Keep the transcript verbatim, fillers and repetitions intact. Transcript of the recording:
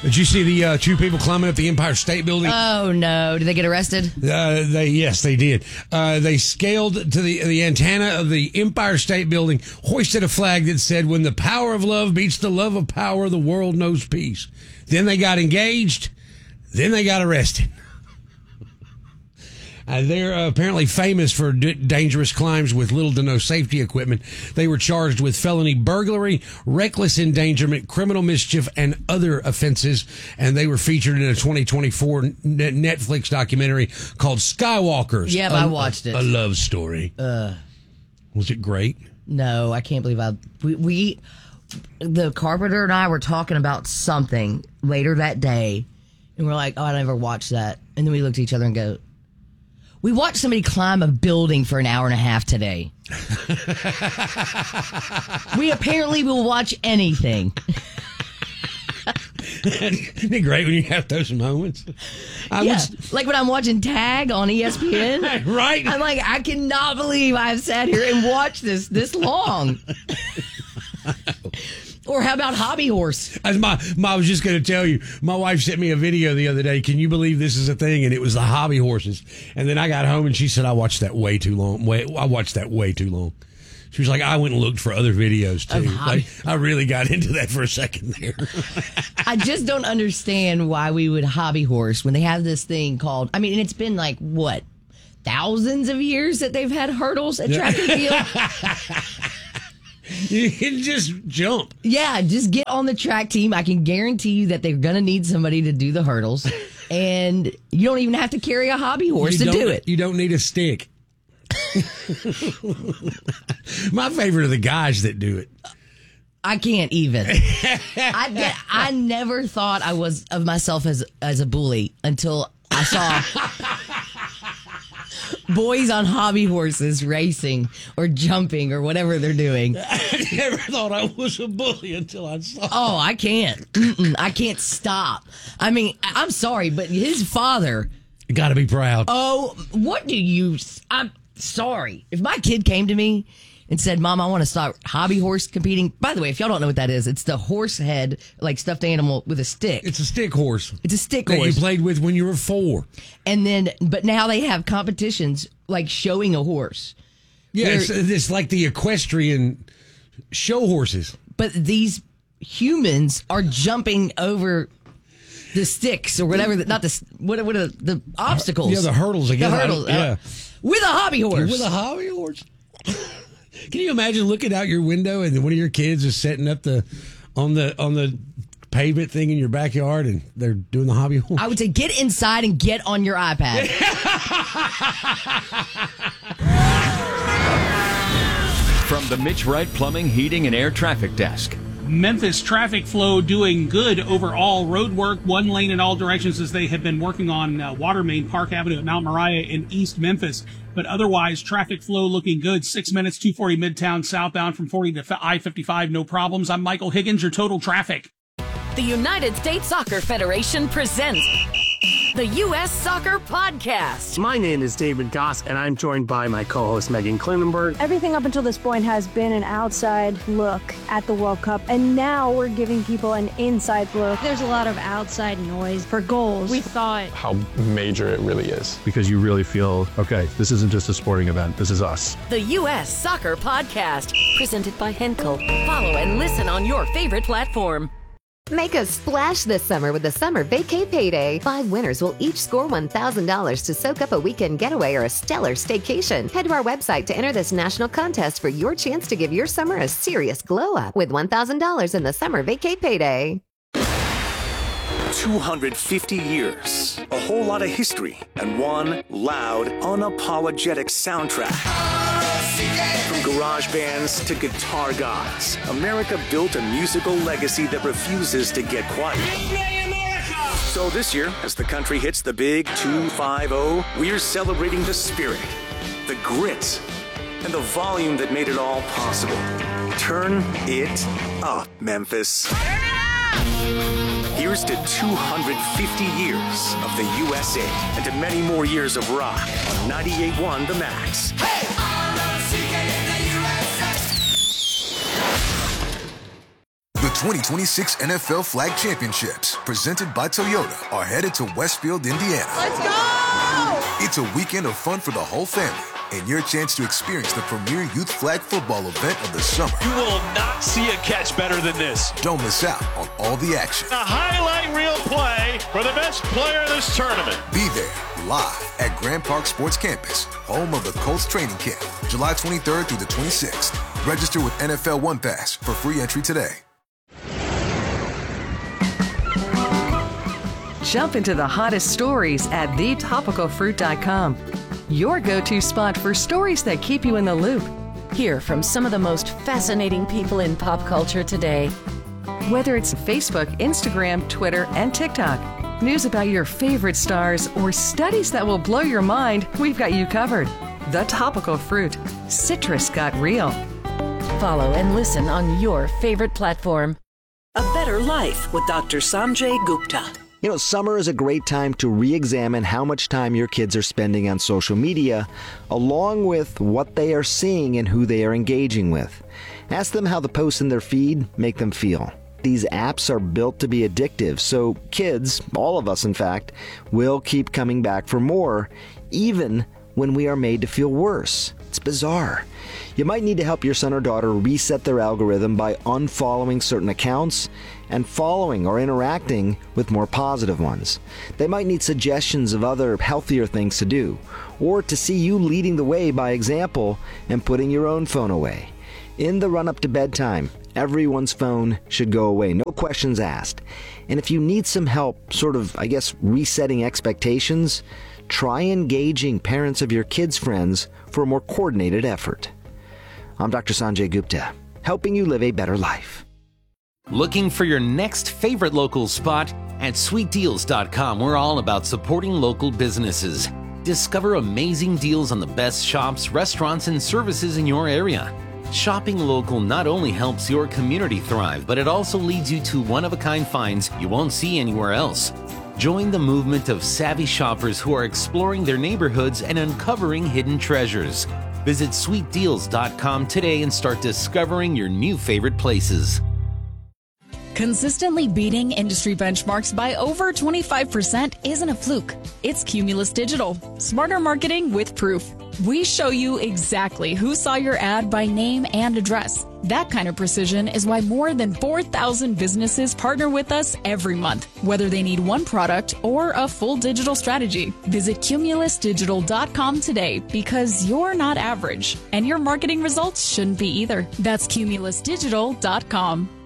Did you see the uh, two people climbing up the Empire State Building? Oh, no. Did they get arrested? Uh, they Yes, they did. Uh, they scaled to the, the antenna of the Empire State Building, hoisted a flag that said, "When the power of love beats the love of power, the world knows peace." Then they got engaged. Then they got arrested. Uh, they're uh, apparently famous for d- dangerous climbs with little to no safety equipment. They were charged with felony burglary, reckless endangerment, criminal mischief, and other offenses. And they were featured in a twenty twenty-four net- Netflix documentary called Skywalkers. Yep, a, I watched it. A love story. Uh, Was it great? No, I can't believe I... We, we, the carpenter and I were talking about something later that day, and we're like, oh, I never watched that. And then we looked at each other and go... We watched somebody climb a building for an hour and a half today. We apparently will watch anything. Isn't it great when you have those moments? I yeah, was... like when I'm watching Tag on E S P N. Right. I'm like, I cannot believe I've sat here and watched this this long. Or how about Hobby Horse? As my, my, I was just going to tell you, my wife sent me a video the other day. Can you believe this is a thing? And it was the Hobby Horses. And then I got home and she said, I watched that way too long. Way, I watched that way too long. She was like, I went and looked for other videos too. Like, I really got into that for a second there. I just don't understand why we would Hobby Horse when they have this thing called, I mean, and it's been like, what, thousands of years that they've had hurdles at track and field? You can just jump. Yeah, just get on the track team. I can guarantee you that they're going to need somebody to do the hurdles. And you don't even have to carry a hobby horse you to do it. You don't need a stick. My favorite are the guys that do it. I can't even. I, get, I never thought I was of myself as as a bully until I saw boys on hobby horses racing or jumping or whatever they're doing. I never thought I was a bully until I saw. Oh, I can't. Mm-mm, I can't stop. I mean, I'm sorry, but his father. You got to be proud. Oh, what do you? I'm sorry. If my kid came to me and said, "Mom, I want to start hobby horse competing." By the way, if y'all don't know what that is, it's the horse head, like stuffed animal with a stick. It's a stick horse. It's a stick that horse you played with when you were four. And then, but now they have competitions like showing a horse. Yeah, it's, it's like the equestrian show horses. But these humans are jumping over the sticks or whatever. The, not the what? What are the obstacles? Yeah, the hurdles again. The hurdles. Yeah, uh, with a hobby horse. With a hobby horse. Can you imagine looking out your window and one of your kids is setting up the on the on the pavement thing in your backyard and they're doing the hobby horse? I would say get inside and get on your iPad. From the Mitch Wright Plumbing, Heating, and Air Traffic Desk. Memphis traffic flow doing good overall. Road work, one lane in all directions as they have been working on uh, Water Main Park Avenue at Mount Moriah in East Memphis. But otherwise, traffic flow looking good. Six minutes, two forty Midtown southbound from forty to I fifty-five, no problems. I'm Michael Higgins, your total traffic. The United States Soccer Federation presents the U S Soccer Podcast. My name is David Goss, and I'm joined by my co-host Megan Klinenberg. Everything up until this point has been an outside look at the World Cup, and now we're giving people an inside look. There's a lot of outside noise for goals. We thought how major it really is. Because you really feel, okay, this isn't just a sporting event, this is us. The U S Soccer Podcast, presented by Henkel. Follow and listen on your favorite platform. Make a splash this summer with the Summer Vacay Payday. Five winners will each score one thousand dollars to soak up a weekend getaway or a stellar staycation. Head to our website to enter this national contest for your chance to give your summer a serious glow up with one thousand dollars in the Summer Vacay Payday. two hundred fifty years, a whole lot of history, and one loud, unapologetic soundtrack. From garage bands to guitar gods, America built a musical legacy that refuses to get quiet. So this year, as the country hits the big two five oh, we're celebrating the spirit, the grit, and the volume that made it all possible. Turn it up, Memphis. Here's to two hundred fifty years of the U S A and to many more years of rock on ninety-eight point one The Max. Hey! The twenty twenty-six N F L Flag Championships, presented by Toyota, are headed to Westfield, Indiana. Let's go! It's a weekend of fun for the whole family, and your chance to experience the premier youth flag football event of the summer. You will not see a catch better than this. Don't miss out on all the action. A highlight reel play for the best player of this tournament. Be there live at Grand Park Sports Campus, home of the Colts training camp, July twenty-third through the twenty-sixth. Register with N F L One Pass for free entry today. Jump into the hottest stories at the topical fruit dot com. Your go-to spot for stories that keep you in the loop. Hear from some of the most fascinating people in pop culture today. Whether it's Facebook, Instagram, Twitter, and TikTok, news about your favorite stars, or studies that will blow your mind, we've got you covered. The Topical Fruit. Citrus got real. Follow and listen on your favorite platform. A Better Life with Doctor Sanjay Gupta. You know, summer is a great time to re-examine how much time your kids are spending on social media, along with what they are seeing and who they are engaging with. Ask them how the posts in their feed make them feel. These apps are built to be addictive, so kids, all of us in fact, will keep coming back for more, even when we are made to feel worse. It's bizarre. You might need to help your son or daughter reset their algorithm by unfollowing certain accounts and following or interacting with more positive ones. They might need suggestions of other healthier things to do, or to see you leading the way by example and putting your own phone away. In the run-up to bedtime, everyone's phone should go away, no questions asked. And if you need some help, sort of, I guess, resetting expectations, try engaging parents of your kids' friends for a more coordinated effort. I'm Doctor Sanjay Gupta, helping you live a better life. Looking for your next favorite local spot? At sweet deals dot com, we're all about supporting local businesses. Discover amazing deals on the best shops, restaurants, and services in your area. Shopping local not only helps your community thrive, but it also leads you to one-of-a-kind finds you won't see anywhere else. Join the movement of savvy shoppers who are exploring their neighborhoods and uncovering hidden treasures. Visit sweet deals dot com today and start discovering your new favorite places. Consistently beating industry benchmarks by over twenty-five percent isn't a fluke. It's Cumulus Digital. Smarter marketing with proof. We show you exactly who saw your ad by name and address. That kind of precision is why more than four thousand businesses partner with us every month, whether they need one product or a full digital strategy. Visit Cumulus Digital dot com today, because you're not average, and your marketing results shouldn't be either. That's Cumulus Digital dot com.